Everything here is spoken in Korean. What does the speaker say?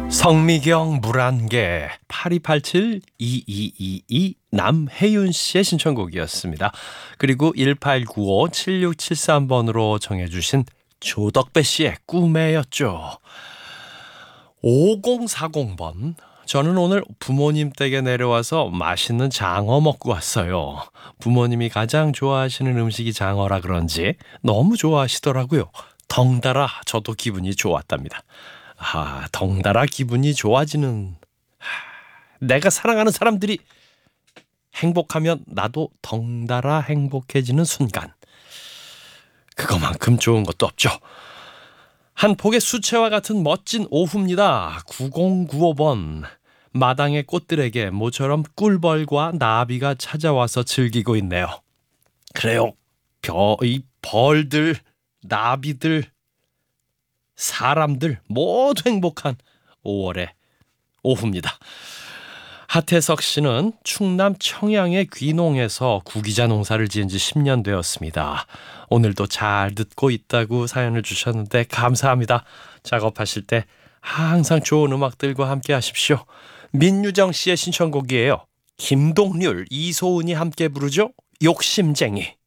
성미경 물안개 8287-2222 남혜윤 씨의 신청곡이었습니다. 그리고 1895-7673번으로 정해주신 조덕배 씨의 꿈에였죠. 5040번 저는 오늘 부모님 댁에 내려와서 맛있는 장어 먹고 왔어요. 부모님이 가장 좋아하시는 음식이 장어라 그런지 너무 좋아하시더라고요. 덩달아 저도 기분이 좋았답니다. 덩달아 기분이 좋아지는 내가 사랑하는 사람들이 행복하면 나도 덩달아 행복해지는 순간, 그거만큼 좋은 것도 없죠. 한 폭의 수채화 같은 멋진 오후입니다. 9095번 마당의 꽃들에게 모처럼 꿀벌과 나비가 찾아와서 즐기고 있네요. 그래요, 이 벌들, 나비들, 사람들 모두 행복한 5월의 오후입니다. 하태석 씨는 충남 청양의 귀농에서 구기자 농사를 지은 지 10년 되었습니다. 오늘도 잘 듣고 있다고 사연을 주셨는데 감사합니다. 작업하실 때 항상 좋은 음악들과 함께 하십시오. 민유정 씨의 신청곡이에요. 김동률, 이소은이 함께 부르죠. 욕심쟁이.